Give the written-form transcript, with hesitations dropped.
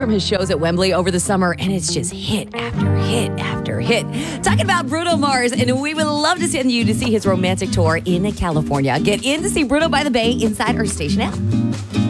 from his shows at Wembley over the summer, and it's just hit after hit after hit. Talking about Bruno Mars, and we would love to send you to see his romantic tour in California. Get in to see Bruno by the Bay inside our station app.